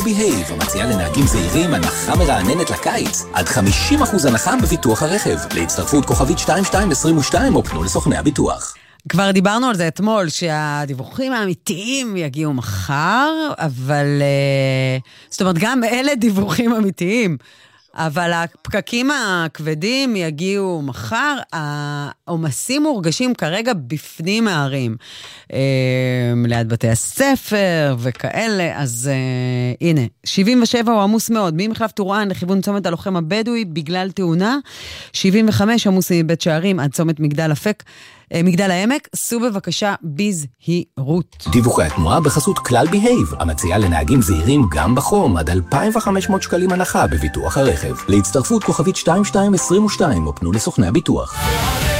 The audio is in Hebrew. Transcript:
Behave המציעה לנהגים זהירים הנחה מרעננת לקיץ. עד 50% הנחה בביטוח הרכב. להצטרפות כוכבית 2222 או פנו לסוכני הביטוח. כבר דיברנו על זה אתמול, שהדיווחים האמיתיים יגיעו מחר, אבל זאת אומרת, גם אלה דיווחים אמיתיים. אבל הפקקים הכבדים יגיעו מחר, העומסים מורגשים כרגע בפנים הערים, ליד בתי הספר וכאלה, אז הנה, 77 הוא עמוס מאוד, ממחלף טורען לכיוון צומת הלוחם הבדואי בגלל תאונה, 75 עמוס מבית שערים עד צומת מגדל העמק, סעו בבקשה בזהירות. דיווחי התנועה בחסות כלל Behave, המציעה לנהגים זהירים גם בחום, עד 2,500 שקלים הנחה בביטוח הרכב. להצטרפות כוכבית 2222 או פנו לסוכני הביטוח.